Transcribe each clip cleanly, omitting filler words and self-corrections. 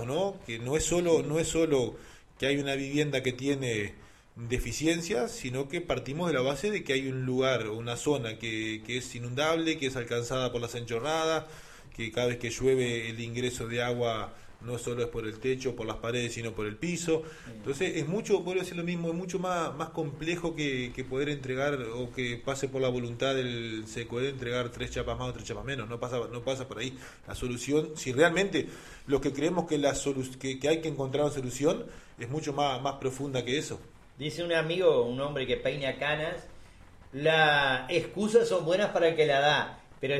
¿no? Que no es solo que hay una vivienda que tiene deficiencias, sino que partimos de la base de que hay un lugar, una zona que es inundable, que es alcanzada por las enchorradas, que cada vez que llueve el ingreso de agua no solo es por el techo, por las paredes, sino por el piso. Entonces es mucho, puedo decir lo mismo, es mucho más complejo que poder entregar o que pase por la voluntad del SECOED entregar 3 chapas más o 3 chapas menos. No pasa por ahí. La solución, si realmente los que creemos que que hay que encontrar una solución, es mucho más profunda que eso. Dice un amigo, un hombre que peina canas, las excusas son buenas para el que la da, pero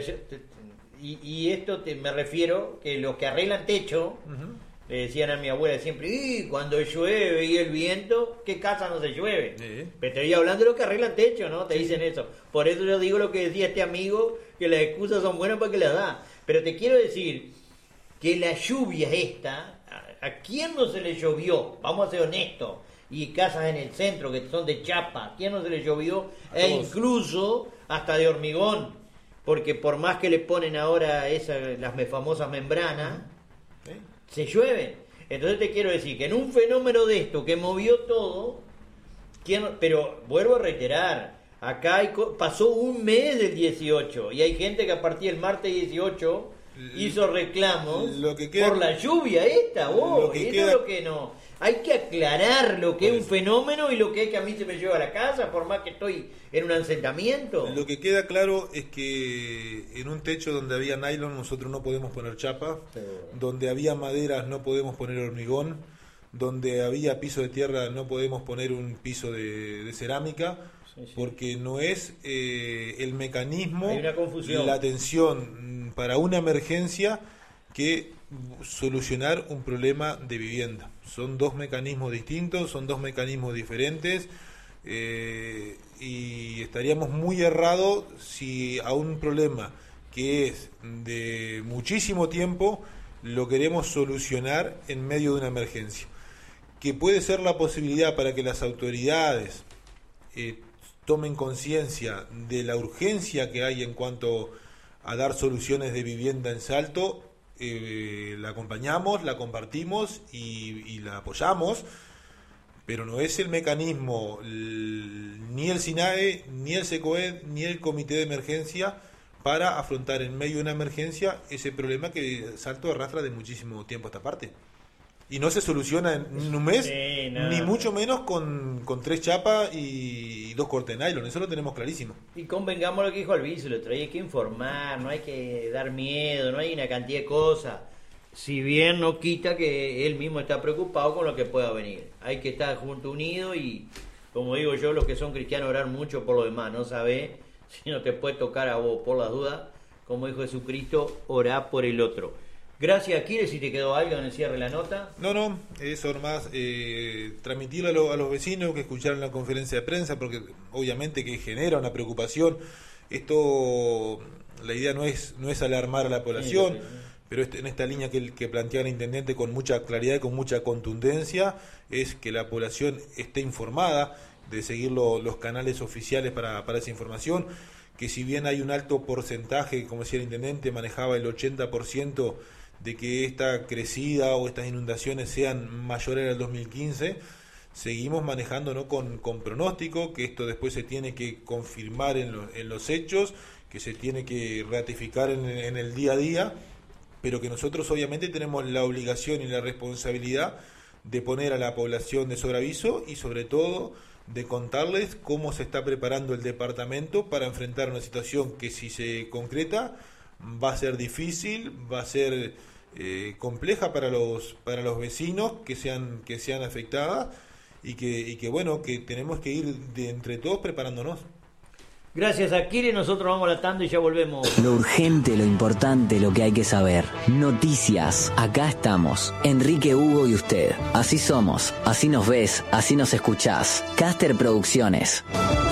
me refiero que los que arreglan techo, le decían a mi abuela siempre, cuando llueve y el viento, ¿qué casa no se llueve? Pero estoy hablando de los que arreglan techo, ¿no? Te dicen eso. Por eso yo digo lo que decía este amigo, que las excusas son buenas para que las da. Pero te quiero decir que la lluvia esta, ¿a quién no se le llovió? Vamos a ser honestos. Y casas en el centro que son de chapa, ¿a quién no se le llovió? Incluso hasta de hormigón. Porque por más que le ponen ahora las famosas membranas, se llueven. Entonces te quiero decir que en un fenómeno de esto que movió todo, pero vuelvo a reiterar, acá pasó un mes del 18 y hay gente que a partir del martes 18 hizo reclamos por la lluvia esta, es lo que no. Hay que aclarar lo que es un fenómeno y lo que es que a mí se me lleva a la casa, por más que estoy en un asentamiento. Lo que queda claro es que en un techo donde había nylon nosotros no podemos poner chapa, donde había maderas no podemos poner hormigón, donde había piso de tierra no podemos poner un piso de cerámica, porque no es el mecanismo, hay una confusión, la atención para una emergencia que solucionar un problema de vivienda. Son dos mecanismos distintos, son dos mecanismos diferentes, y estaríamos muy errados si a un problema que es de muchísimo tiempo lo queremos solucionar en medio de una emergencia. Que puede ser la posibilidad para que las autoridades tomen conciencia de la urgencia que hay en cuanto a dar soluciones de vivienda en Salto. La acompañamos, la compartimos y la apoyamos, pero no es el mecanismo ni el SINAE, ni el SECOED, ni el Comité de Emergencia para afrontar en medio de una emergencia ese problema que Salto arrastra de muchísimo tiempo a esta parte. Y no se soluciona en un mes, ni mucho menos con 3 chapas y 2 cortes de nylon. Eso lo tenemos clarísimo. Y convengamos lo que dijo Alviso el otro día, hay que informar, no hay que dar miedo, no hay una cantidad de cosas. Si bien no quita que él mismo está preocupado con lo que pueda venir. Hay que estar juntos, unidos y, como digo yo, los que son cristianos orar mucho por lo demás. No sabés si no te puede tocar a vos por las dudas. Como dijo Jesucristo, orá por el otro. Gracias, Aquiles, si te quedó algo en el cierre de la nota. No, eso nomás, transmitirlo a los vecinos que escucharon la conferencia de prensa, porque obviamente que genera una preocupación. Esto, la idea no es alarmar a la población, pero en esta línea que plantea el intendente con mucha claridad y con mucha contundencia, es que la población esté informada, de seguir los canales oficiales para esa información, que si bien hay un alto porcentaje, como decía el intendente, manejaba el 80%, de que esta crecida o estas inundaciones sean mayores al 2015, seguimos manejando con pronóstico, que esto después se tiene que confirmar en los hechos, que se tiene que ratificar en el día a día, pero que nosotros obviamente tenemos la obligación y la responsabilidad de poner a la población de sobreaviso y sobre todo de contarles cómo se está preparando el departamento para enfrentar una situación que, si se concreta, va a ser difícil, va a ser compleja para los vecinos que sean afectadas y que bueno, que tenemos que ir entre todos preparándonos. Gracias, Akire, nosotros vamos a la tanda y ya volvemos. Lo urgente, lo importante, lo que hay que saber. Noticias, acá estamos. Enrique, Hugo y usted. Así somos, así nos ves, así nos escuchás. Caster Producciones.